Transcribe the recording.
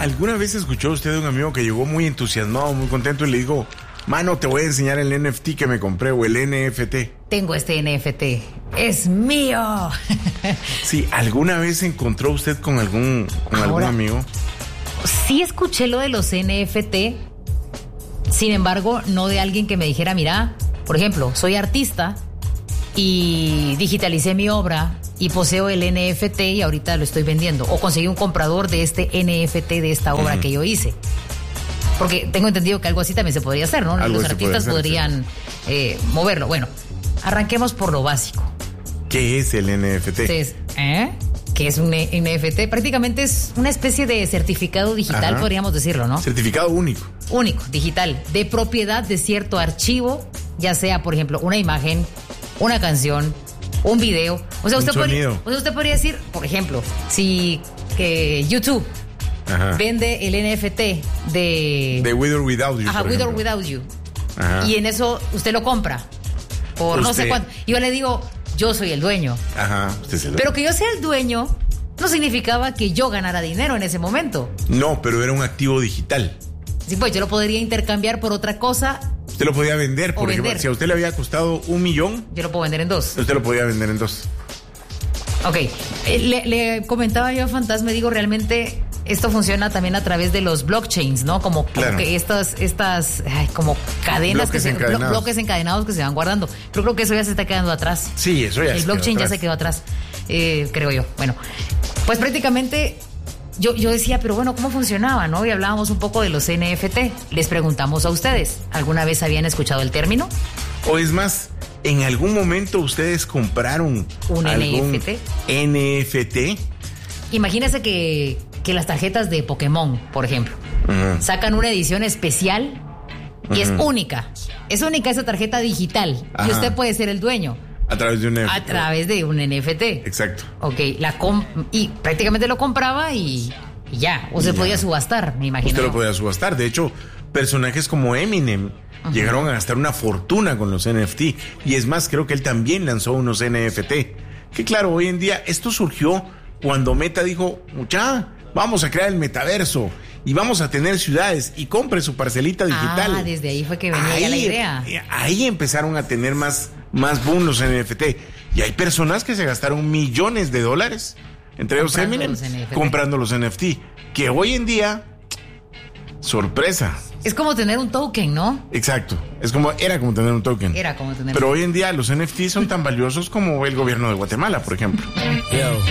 ¿alguna vez escuchó usted de un amigo que llegó muy entusiasmado, muy contento y le dijo, mano, te voy a enseñar el NFT que me compré o el NFT? Tengo este NFT, es mío. Sí, ¿alguna vez encontró usted con algún amigo? Sí escuché lo de los NFT, sin embargo, no de alguien que me dijera, mira, por ejemplo, soy artista y digitalicé mi obra y poseo el NFT y ahorita lo estoy vendiendo. O conseguí un comprador de este NFT de esta obra que yo hice. Porque tengo entendido que algo así también se podría hacer, ¿no? Los artistas podrían moverlo. Bueno, arranquemos por lo básico. ¿Qué es el NFT? Entonces, ¿qué es un NFT? Prácticamente es una especie de certificado digital, podríamos decirlo, ¿no? Certificado único. Único, digital, de propiedad de cierto archivo, ya sea, por ejemplo, una imagen, una canción, un video. O sea, usted podría decir, por ejemplo, si YouTube vende el NFT de With or Without You. With or Without You. Y en eso usted lo compra por no sé cuánto. Y yo le digo, yo soy el dueño. Usted es el dueño. Pero que yo sea el dueño no significaba que yo ganara dinero en ese momento. No, pero era un activo digital. Sí, pues yo lo podría intercambiar por otra cosa. Usted lo podía vender, por ejemplo, si a usted le había costado $1 millón. Yo lo puedo vender en 2. Usted lo podía vender en 2. Ok, le comentaba yo a Fantasma, digo, realmente esto funciona también a través de los blockchains, ¿no? Como que estas como cadenas bloques encadenados que se van guardando. Pero creo que eso ya se está quedando atrás. Sí, eso ya. El blockchain ya se quedó atrás, creo yo. Bueno, pues prácticamente yo decía, pero bueno, ¿cómo funcionaba, no? Y hablábamos un poco de los NFT. Les preguntamos a ustedes, ¿alguna vez habían escuchado el término? O es más, ¿en algún momento ustedes compraron un NFT? Imagínense que las tarjetas de Pokémon, por ejemplo, sacan una edición especial y es única. Es única esa tarjeta digital y usted puede ser el dueño. A través de un NFT. A través de un NFT. Exacto. Ok, y prácticamente lo compraba y ya. O se podía subastar, me imagino. Usted lo podía subastar. De hecho, personajes como Eminem llegaron a gastar una fortuna con los NFT. Y es más, creo que él también lanzó unos NFT. Que claro, hoy en día esto surgió cuando Meta dijo, vamos a crear el metaverso y vamos a tener ciudades y compre su parcelita digital. Desde ahí fue que venía la idea. Ahí empezaron a tener más boom los NFT. Y hay personas que se gastaron millones de dólares, entre ellos Eminem, comprando los NFT. Que hoy en día, sorpresa. Es como tener un token, ¿no? Exacto. Era como tener un token. Pero hoy en día los NFT son tan valiosos como el gobierno de Guatemala, por ejemplo.